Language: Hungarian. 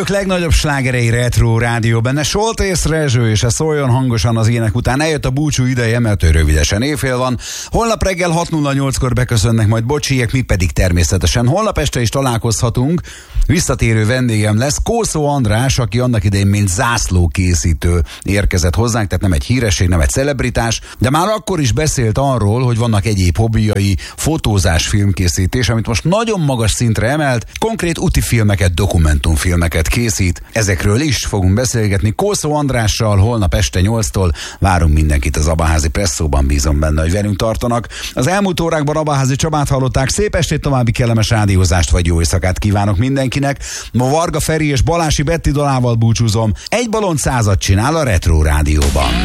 Legnagyobb slágerei Retro Rádió, benne Soltész Rezső, és ez szóljon hangosan az ének után. Eljött a búcsú ideje, mert ő rövidesen éjfél van. Holnap reggel 6:08-kor beköszönnek majd bocsiek, mi pedig természetesen holnap este is találkozhatunk. Visszatérő vendégem lesz Kószó András, aki annak idején mint zászlókészítő érkezett hozzánk, tehát nem egy híresség, nem egy celebritás, de már akkor is beszélt arról, hogy vannak egyéb hobbijai, fotózás, filmkészítés, amit most nagyon magas szintre emelt, konkrét úti filmeket, dokumentumfilmeket készít. Ezekről is fogunk beszélgetni Kószó Andrással holnap este 8-tól. Várunk mindenkit az Abaházi Presszóban, bízom benne, hogy velünk tartanak. Az elmúlt órákban Abaházi Csabát hallották, szép estét, további kellemes rádiózást vagy jó éjszakát kívánok mindenkinek. Ma Varga Feri és Balási Betti dalával búcsúzom. Egy balont 100-at csinál a Retro Rádióban.